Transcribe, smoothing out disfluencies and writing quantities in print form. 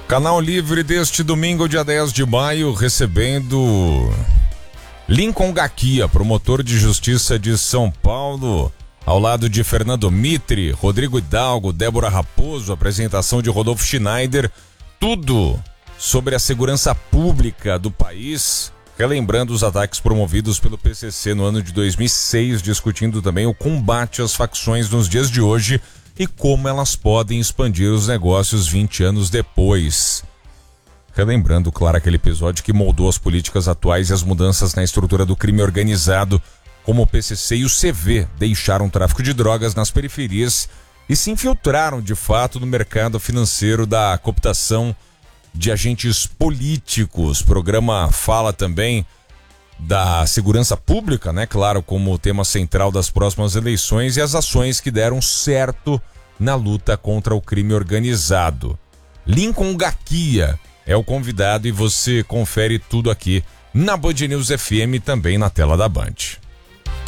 Canal Livre deste domingo, dia 10 de maio, recebendo Lincoln Gaquia, promotor de justiça de São Paulo, ao lado de Fernando Mitre, Rodrigo Hidalgo, Débora Raposo, apresentação de Rodolfo Schneider, tudo sobre a segurança pública do país, relembrando os ataques promovidos pelo PCC no ano de 2006, discutindo também o combate às facções nos dias de hoje e como elas podem expandir os negócios 20 anos depois. Relembrando, claro, aquele episódio que moldou as políticas atuais e as mudanças na estrutura do crime organizado, como o PCC e o CV deixaram o tráfico de drogas nas periferias e se infiltraram, de fato, no mercado financeiro da cooptação de agentes políticos. O programa fala também da segurança pública, né? Claro, como tema central das próximas eleições e as ações que deram certo na luta contra o crime organizado. Lincoln Gaquia é o convidado e você confere tudo aqui na Band News FM, também na tela da Band.